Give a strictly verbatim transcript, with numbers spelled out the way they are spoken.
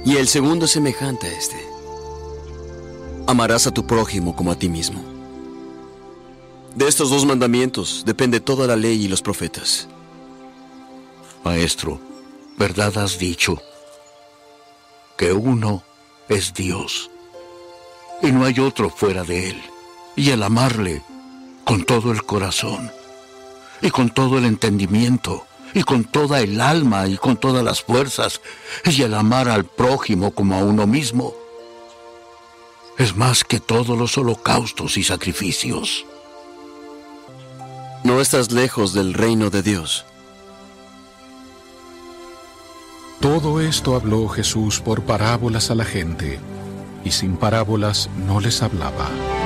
Y el segundo es semejante a este: amarás a tu prójimo como a ti mismo. De estos dos mandamientos depende toda la ley y los profetas. Maestro, verdad has dicho, que uno es Dios, y no hay otro fuera de él. Y el amarle con todo el corazón, y con todo el entendimiento, y con toda el alma, y con todas las fuerzas, y el amar al prójimo como a uno mismo, es más que todos los holocaustos y sacrificios. No estás lejos del reino de Dios. Todo esto habló Jesús por parábolas a la gente, y sin parábolas no les hablaba.